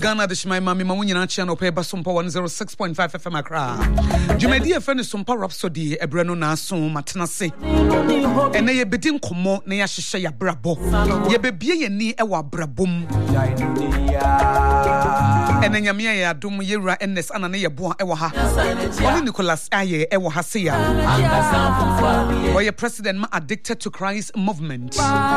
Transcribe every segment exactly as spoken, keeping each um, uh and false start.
Ghana de shima mami ma munyina chia no pe ba Sompa one oh six point five F M Accra. Jumedi e fe ne Sompa Rhapsody ebre no na aso matena se. Ene ye bedi nkomo na ya hyehye ya brabo. Ye bebie ye ni e wa brabom. Ene nyame ya adom yewura ns ana na ye boa e wa ha. Oni Nicholas Aye e wa ha se ya. Oye president ma Addicted to Christ movement.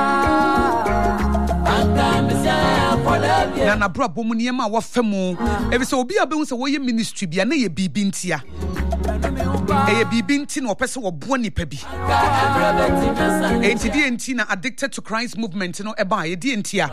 Na na brabo mu niema wa femu. Ebi se obi abehu se wo ye ministry bia na ye bibi ntia. Eye bibi nti na opese wo bo nipa bi. Enti di enti na Addicted to Christ movement no eba ye di ntia.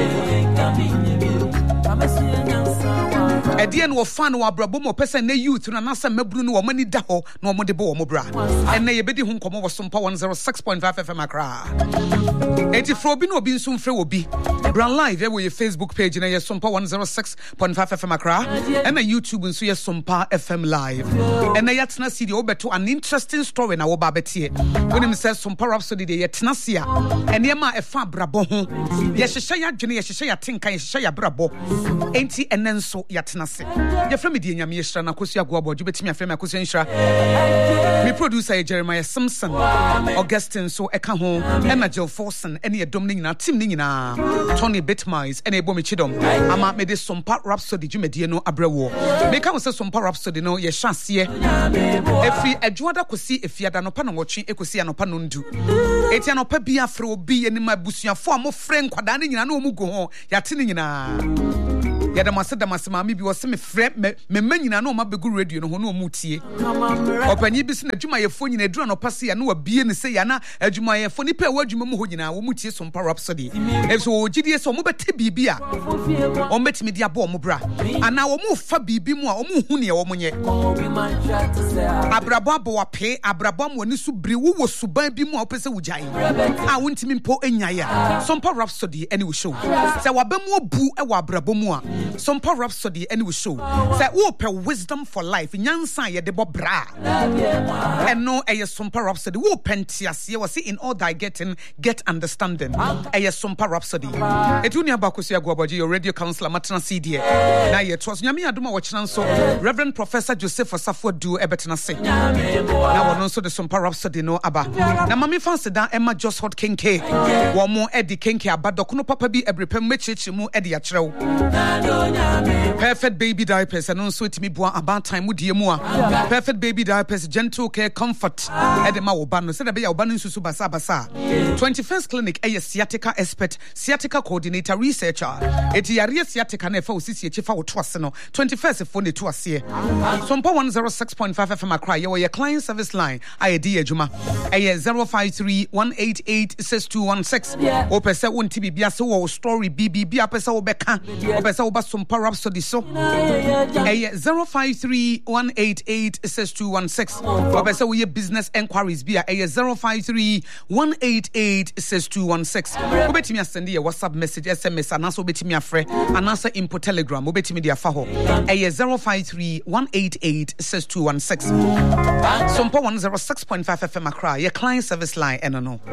Edian wo fan wo abrabo mo pese na youth na na se mabru no wo mani da ho na wo de bo wo mo bra. Enne ye bedi hu nkomo wo Sompa one oh six point five F M Accra. Enti fro bi no obi nsum frɛ wo bi. Brand live e wo ye Facebook page na ye Sompa one oh six point five F M Accra. And na YouTube nso ye Sompa F M live. Enne ye tena si de wo beto an interesting story na wo ba betie. Wonim say Sompa Rhapsody de ye tena si a. Enne ma e fa brabo ho. Ye hyehye ya dwene ye hyehye ya tenkan ye hyehye ya brabo. Enti enne nso ya tena se. Ye frɛ me de nyame ye hra na kosi agoa bojo betimi afrɛ me akosi nhra. Me producer Jeremiah Simpson, Augustine so eka ho, Emma Jill Forson, ene edom ni nyina team ni nyina. Tony Bitmize ene ebo me chidom. Ama me de Sompa Rhapsody dwumedie no abrewo. Me ka wo se Sompa Rhapsody no ye hyasie. Efi adwoada kosi efiada no pa no wotwe ekosi anopa no ndu. Eti anopa bia frɛ obi ene mabusuafo a mo frɛ nkwada ni nyina na omu go ho. Ya te ni nyina. Ya da masada masamami bi wose me frɛ me me nyina na o ma begu radio no ho na o mutie. Opanyi bi se na adwuma yefo nyina adura no pase ya na wabie ne se ya na adwuma yefo ni pe wa adwuma mu ho nyina wo mutie Sompa Rhapsody. Eso ogidie so mo bete bibi a o metimi dia bo mo bra ana wo mu fa bibi mu a o mu hu ne wo monye abrabo abo wape abrabo mo ni su bri wo wo suban bi mu a opese wugyan a wontimi mpo enyae a Sompa Rhapsody any we show se wabemu obu e wa abrabo mu a Sompa Rhapsody any we show say wo pe wisdom for life nyansa ye de bo bra eno eye Sompa Rhapsody wo pentiase wo say in all thy getting get understanding eye Sompa Rhapsody etunia bakosi agwaboje your radio counselor matena C D na ye twas nyame adoma wo kyena nso Reverend Professor Joseph Osafo Du ebetena se na wono nso de Sompa Rhapsody no aba na mami fancy da Emma Just Hot Kenke wo mo edi Kenke abadoko no papa bi ebrepem mechichi mu edi akyerew Perfect Baby Diapers and also it me boa about time with you more. Perfect Baby Diapers, gentle care, comfort. Edema Obano said be Obano Susu Basa Basa. twenty-first Clinic, a sciatica expert, sciatica coordinator, researcher. Etiaria sciatica nefa usisi chifa utwaseno. twenty-first phone to us here. Sompa one oh six point five F M Accra. Your client service line. I D Juma. A zero five three one eight eight six two one six. Opesa won't be biaso story B B B apesa obeka. Opesa oba Sompa Rhapsody so. A zero five three one eight eight six two one six. Opesa we business enquiries be a zero five three one eight eight six two one six. Obetimi asend a WhatsApp message S M S and also obetimi afre and answer input telegram obetimi dia fa ho. A zero five three one eight eight six two one six. Sompa one oh six point five F M Accra. Your client service line eno no.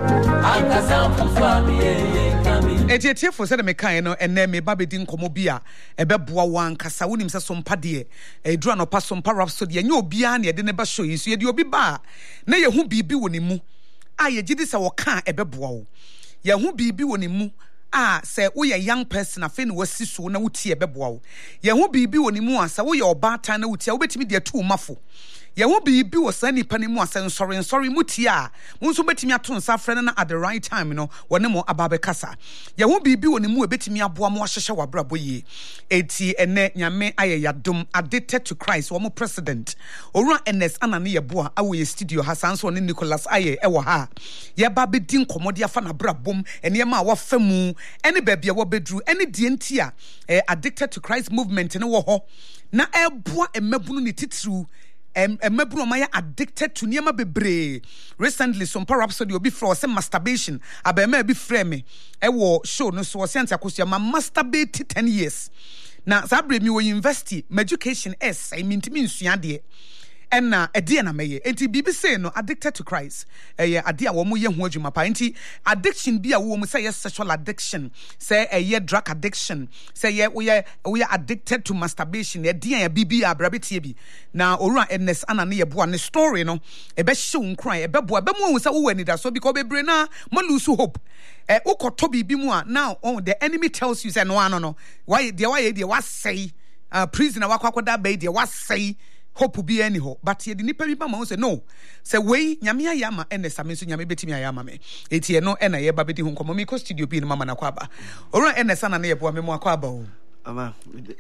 Eti for said me kan no ene me ba bedin komo bia ebeboa wan kasa wonim se Sompa de e dura no pa Sompa Rhapsody enye obia na ye de ne ba show yi so ye de obi ba na ye hu bibi woni mu a ye gidi se wo kan ebeboa wo ye hu bibi woni mu a se wo ye young person afi na wasi so na wuti ebeboa wo ye hu bibi woni mu a se wo ye obata na wuti a wo betimi de tu mafo ye hu bibi wo sani pani mu asen sorry sorry muti a mo nso betimi ato nsa frɛ na at the right time no wone mo ababe kasa ye hu bibi woni mu e betimi aboa mo ahyehye wabrabo yi eti ene nyame aye yadom Addicted to Christ wo mo president owura N S anane ye boa awo ye studio hasanso ne Nicholas aye e wo ha ye ba bedin komode afa na brabom ene ma wa famu ene ba bia wo bedru ene die ntia Addicted to Christ movement ne wo ho na e boa emabunu ne titru emabunu ma ya addicted to niema bebre recently Sompa Rhapsody obi fro say masturbation abema bi frɛ me e wo show no so se antakosia ma masturbate ten years na sabre mi wo university my education is I mean to me nsua de and na edi na meye enti bibi say no addicted to Christ eh ade a wo mo ye ho adwuma pa enti addiction bi a wo mo say yes sexual addiction say eh drug addiction say ye we we addicted to masturbation e dia ya bibi abrabetie bi na owura ns ana ne ye boa ne story no e be hye wo nkran e be boa be mo hu say wo wani da so because bebre na mo lose hope eh ukoto bibi mu a now oh, the enemy tells you say no no no why dey why dey was say uh, prisoner wakwakoda be dey was say hope bi any ho but ye di nipa bi ma say no say we nyame ayama ene same so nyame betimi ayama me etie no ena ye ba bedi hu nkomo mi ko studio bi no mama na kwa ba ora ene sana na ye bo me mo akwa ba o ama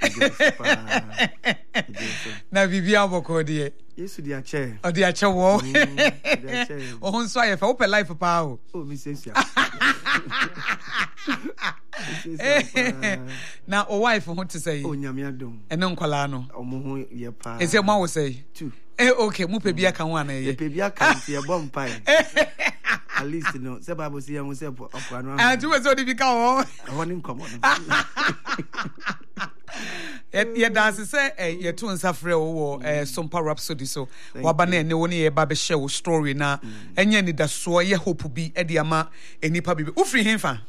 na bibia boko de yesu dia che o dia che wo o hon so ayefa open life pa o o mi sensia na o wife ho to say o nyame adom ene nkwala no o mo ho ye pa ese mo wo say two eh okay mu pe bia kan ho ana ye pe bia kan ye bom pai at least no se bible say yan say opra no ah tu we so di bi ka ho ho ni nkomo no ye dance say eh ye to nsa frɛ wo eh Sompa Rhapsody so waba na ene woni ye ba be share wo story na enye ni da so ye hope bi e de ama enipa bibi wo free hemfa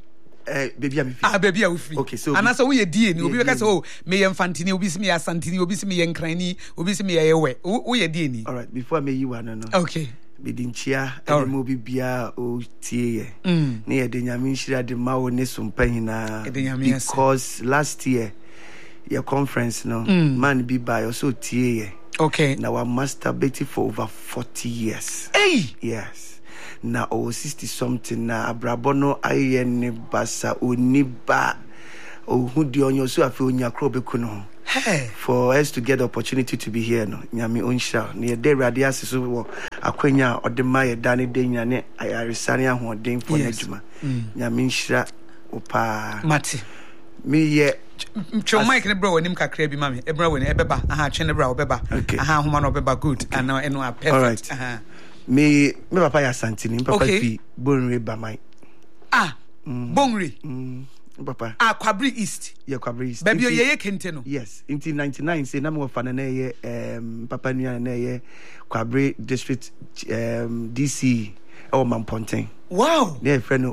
eh baby am ah baby am free okay so anasa wo ye die ni obi be ka say oh me ye mfantini obi si me ye asantini obi si me ye nkrani obi si me ye yewe wo ye die ni all right before me you one no okay bidinchia e mo bibia o tie ye na ye de nyame nhira de ma wo ne Sompa hina because last year your conference no mm. man be by also tie okay now I masturbated for over forty years hey yes now oh sixty something na abrabono aye ne basa oniba oh hu di onyo so afi onya kro beku no hey for us to get the opportunity to be here no nyame onhira ne de rade aseso wo akwanya odema ye dane de nyane ayaresane ahoden for n'adwuma nyame nhira opa mate me ye Cho Mike ne bro wanim kakra bi mame e bro wani e beba aha twe ne bro obeba aha homa no obeba good and no eno are perfect aha me me papa ya santini papa fi Bonre Bamai ah Bonre mm papa ah Kwabri East yeah Kwabri East baby ye ye kente no yes in ninety-nine say na me fa na ye um papa nua na ye Kwabri district um D C oh Mamponten wow ne friend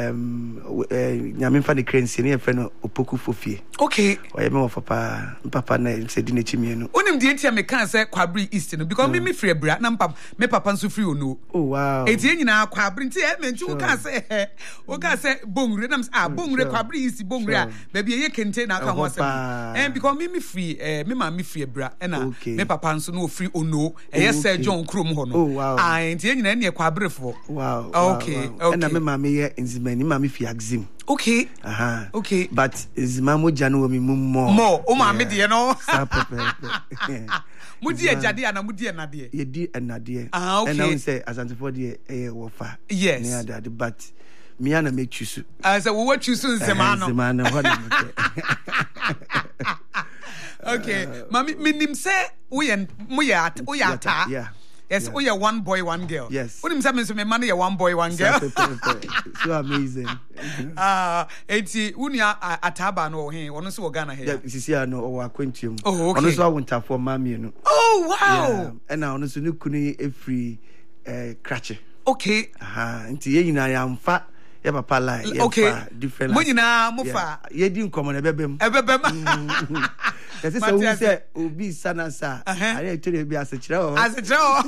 um nyame fa de crency ne friend Opoku Fofie okay oye me wo papa papa na se di na chimienu onim de etia me kan say Kwabri East no because me me free bra na papa me papa nso free ono oh wow etie nyina Kwabri nti e me nti wo kan say wo kan say Bonre na ah Bonre Kwabri East Bonre a baby ye kente na kan ho say eh because me me free eh me ma me free bra na me papa nso no free ono e ye say John Krom ho no ah etie nyina ne Kwabri fo wow okay okay and na me ma me ye nzimani ma me fi axim okay aha okay but nzima mo janu wo mi mu mo mo o ma me de no sa pepe mo di ejade ana mo di enade ye di enade ah okay and now say asantifo de e wo fa yes ne adade but me ana me chusu ah say wo chusu nzima no nzima no ho na me okay mami minim say wo ye mo ye wo ye ata yeah yes, oh yeah, one boy, one girl. Yes. What do you mean? Man, yeah, one boy, one girl. So amazing. Ah, eti unia ataba no he. Ono so Ghana here. Yeah, sisi ano o akwentium. Oh, okay. Ono so awunta for mami no. Oh wow. Yeah. And now ono so no kunu efri eh krache. Okay. Aha, nti ye nyina ya mfa ya papa line. Okay. Different. Mo nyina mo fa. Ye di nkomo na bebem. Ebebem. Yes, so we say obi sana sa. Are to be asechira o. Asechira o.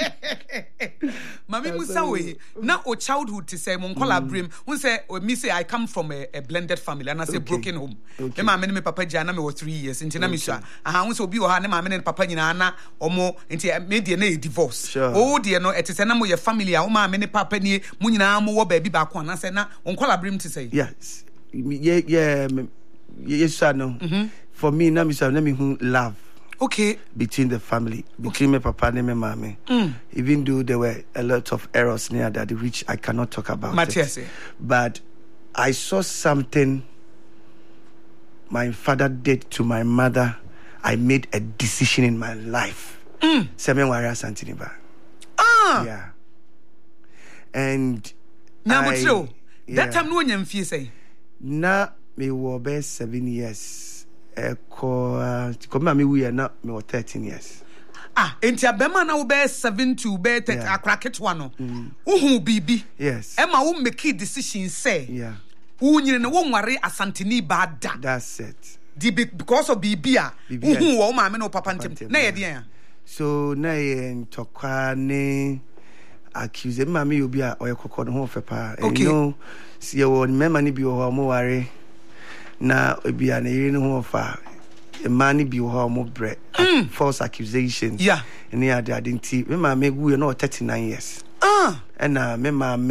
Mami Musa we na o childhood to say mon call brim. We say me say I come from a, a blended family and I say okay. broken home. Okay. Me mama ne me papa jana me was three years nti na me sha. Aha we say obi o ha ne mama ne papa nyina na omo nti me de na divorce. Sure. O de no etese na mo ye family a o mama ne papa ni mu nyina mo wo ba bi ba ko na say na on call brim to say. Yes. Yeah yeah yes no. Mhm. For me, now, Mister let me who love. Okay. Between the family, between okay. my papa and my mommy. Mm. Even though there were a lot of errors near that, which I cannot talk about. Matthias. But I saw something my father did to my mother. I made a decision in my life. Mm. Seven warriors Santiniba. Ah. Yeah. And now, but so that time no one feel say. Na me were best seven years. Eko, uh, come me we are not me were thirteen years. Ah, enti abema na wo be seven to be thirty akraketwa no. Uhu bibi. Yes. Emma wo make decision say. Yeah. Wo nyire ne wo nware asanteni ba da. That's it. Di because of bibi a uhu wo ma me no papa ntem. Na ye de so na ye ntokwa ne accuse me mama obi a oyekokọ no ho fepa. Okay. You know, see wo mema ni bi wo mo ware na obi a na yiri no ho fa. A man be more bread, mm. false accusation. Yeah, and yeah, they didn't see. Me mama we know thirty-nine years. Ah, and uh, me mama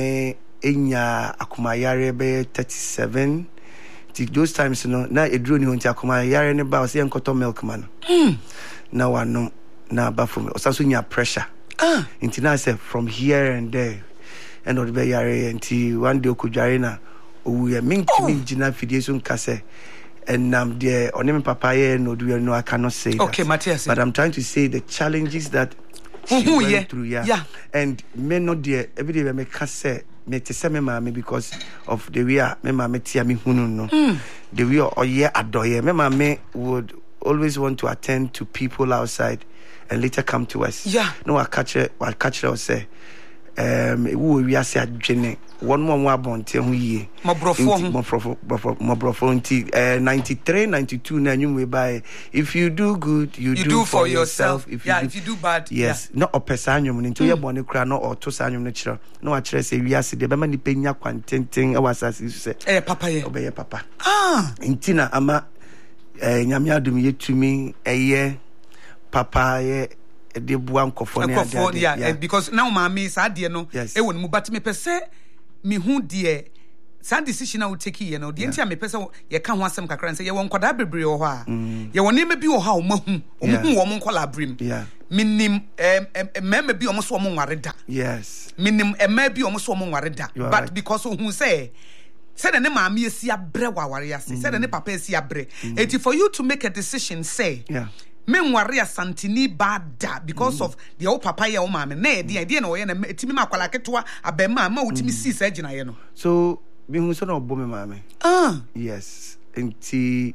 enya akumayare be thirty-seven. Till those times, you know, now a drone on akumayare ne ba say enkoto milk man. Mm. Now I know now ba for me. Also nya pressure. Ah, until I say from here and there, and not be yare until one day okujare na we minki min jina fidiesun kase. And um, there, on him, Papa, no, do you know? I cannot say. Okay, that. Matthias. But I'm trying to say the challenges that she mm-hmm, went yeah. through. Yeah, yeah. And me not there every day. Me can say me to say me mama because of the way me mama tia me hunu no. Mm. The way or yeah adoye me mama would always want to attend to people outside and later come to us. Yeah. No, I catch it. I catch it. I say. Um, we are saying adwene one more more bonte ho yie mobrofo mobrofo mobrofo nti ninety-three ninety-two na nyum we buy if you do good you, you do, do for yourself, yourself. if yeah you do, if you do bad yes yeah. no opesa anyum nti ye bone kra no oto sa anyum no kire no a kire se wiase de be ma ni penya kwantenten e wasase se eh papa ye obeye papa ah nti na ama eh nyame adum yetumi eye papa ye de bua nkofo ne ade yeah, yeah. because now mama sa de no yes. e won mu but me pese me hu de sa decision na we take ye no de ntia me pese ye ka ho asem kakra nse ye won koda bebre wo ho a ye won nema bi wo ha o mahu o mu wo mo nkola abrim yeah minim em mema bi o mo so o mo nware da yes minim ema bi o mo so o mo nware da but right. because who say said ne maama esi abre wa ware ase said ne papa esi abre eti for you to make a decision say yeah me nware asantini bada because mm. of the old papa ye o maame na e de de na o ye na etimi makwala ketwa abema ma otimi si sa gina ye no so me hu so na obo me maame ah yes enti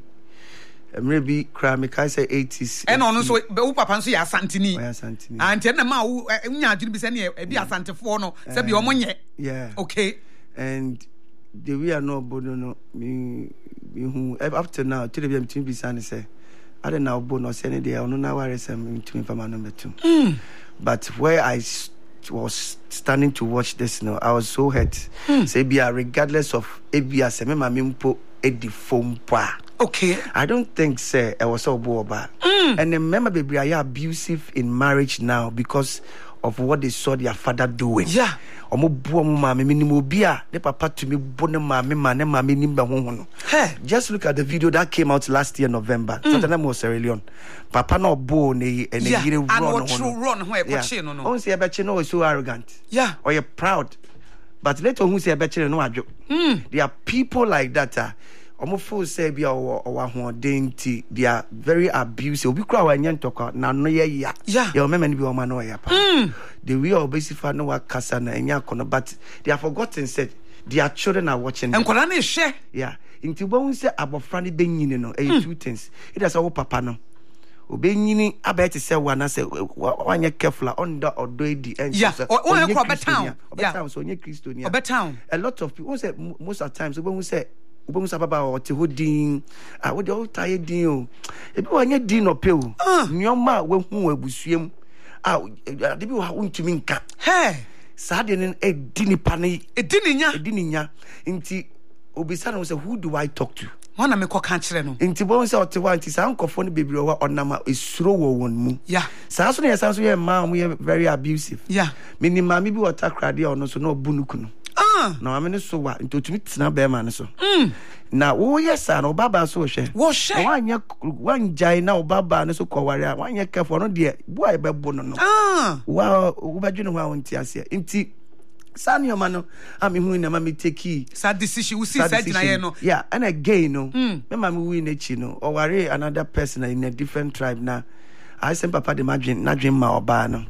maybe cry me kai say eighties and on so o papa nso ya asantini o ya asantini anti na ma wo nya adwiri bi se na e bi asantefo no se bi o monye yeah okay and the we are no bono no me me hu up to now to the be between be san say I don't know bonus any day. I don't know where I'm to me for my number two. Mm. But where I st- was standing to watch this, you know, I was so hurt. Mm. Say, be regardless of A B S, I remember me po edi phone pa. Okay. I don't think, say, I was so bored. Mm. And remember, baby, I am abusive in marriage now because of what they saw their father doing. Yeah. Omo bo mo ma me minimo bia ne papa to me bo ne ma me ma ne ma me nimba ho ho no. Hey, just look at the video that came out last year November. Mm. Saturday was Sierra Leone. Papa no bo ne and yeah. yire run ho no. run ho e kwache no no. On say abeche no is so arrogant. Yeah. Or you're proud. But later who say abeche no adwo. Mm. There are people like that uh, omo fo say bia o ho denti they are very abusive. Obi kra wa nya ntokwa na no ye ya. Yeah. Your mama ni bi o ma no ya pa. Mm. The way of basically no work kasa na enya kono but they have forgotten said their children are watching them. Enkola na hwe. Yeah. Inti bo hun say abofra ne benyini no eh two things. It is our papa no. Obenyini abet say wana say wanye careful under odo edi and yeah. so. O o ko betown. Yeah. Betown so onye Christian. Betown. A lot of people say most of the times when we say Ubon Sababa or Tehudin, I would all tired deal. If you want your din or pill, Nyoma when who will swim out, the people want to mean cat. Hey, Sardin a dinny panny, a dininya, a dininya. Inti Obisan was a who do I talk to? One of me call country no. Inti bones out to want his uncle for the baby or nama is slow one moon. Yeah. Sassy sounds we are mom, we are very abusive. Yeah. Meaning mammy be attack radio or no so no bunukuno. Ah, no, I mean, so what? Into to meet now, bear man. So, now, oh, yes, sir, no, Baba, so she. What she? One year, one jay now, Baba, and so call warrior, one year careful, no, dear, boy, babono. Ah, wow, but you know how in Tiasia, in tea. San your man, I mean, who in a mammy take key. Sad decision, we see, said, no. Yeah, and again, no, my mammy win a chino, or worry another person in a different tribe now. I sent Papa the imagine, not dream my obano.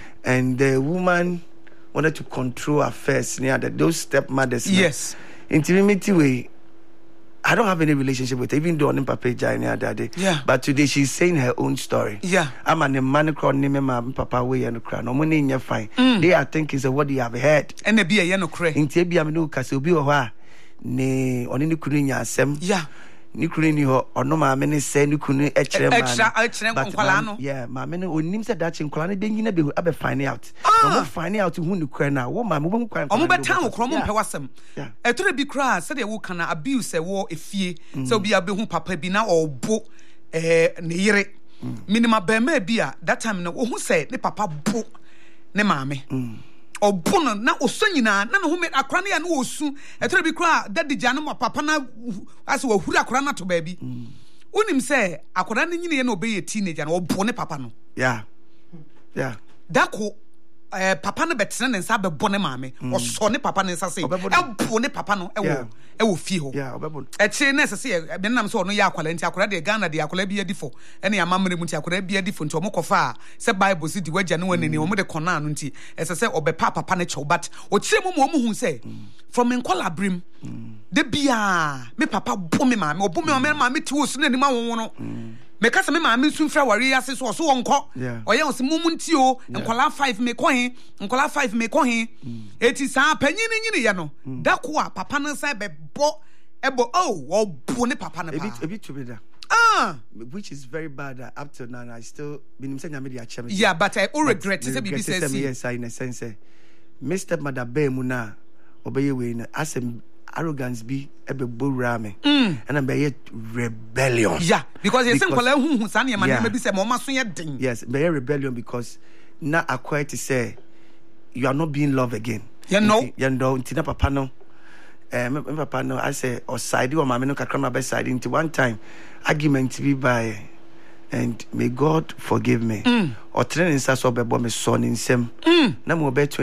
And the woman wanted to control affairs near that those stepmothers. Yes. Intimate way. I don't have any relationship with her, even though on Papa Jai daddy. Yeah. But today she's saying her own story. Yeah. I'm an man crown name my papa way and crown. No money in your fine. They are thinking so what do you have heard? And be a yano cray. In Tibia no Casobi or ne on any Kurinya sem. Yeah. Nikuni ho or no ma many say Nikuni extra extra extra yeah, my men who names that Dutch in Colana being in a bit of finding out. I'm finding out who the crown now. What my mobile crown. I'm about town cromon pewasem. A to be crass said they will can abuse a war if ye so be a be whom papa be now or bo eh near minima beme bia that time no who said ne papa bo ne mame. Obono na oso nyina na no me akra na ya no osu etore bi kra daddy jano ma papa na ase wa hura akra na to baabi unim se akra na nyine ye na obeye teenager na obo ne papa no yeah yeah dako eh papa no betene ne nsa be bone maame oso ne papa ne nsa se e bo ne papa no e wo e wo fie ho yeah obebo e che na se se be nam se ono ya akwala nti akwala de Ghana de akwala bi adifo ene amamre mu nti akwala bi adifo nti omo kofa se bible si di waja ne wanani omo de kona no nti ese se obepa papa ne chew but o kire mu mo hu se from enkwala brim de bia me papa bo me maame obo me maame ti wo su na ni ma won no me kasa me maame su fra wari ase so so wonko oye o se mumu nti o enkwala five me ko he enkwala five me ko he eti sa panyin nyini ye no dako a papa no sai be bo ebo oh wo bo ne papa no a bit a bit to be there ah which is very bad uh, up to now I still been saying me dia yeah but I all regret say bibi say yes in a sense Mister Madabe mu na obeye we na asem arrogance be ebe bowra me and am be rebellion yeah because you say kwala hu hu san ye man be say mo ma so ye den yes be rebellion because na acquire to say you are not being loved again you know you know ntina papa no eh me papa no I say or side or mama no kakra na be side into one time argument be by and may God forgive me or train in so be bo me son in sem na mo be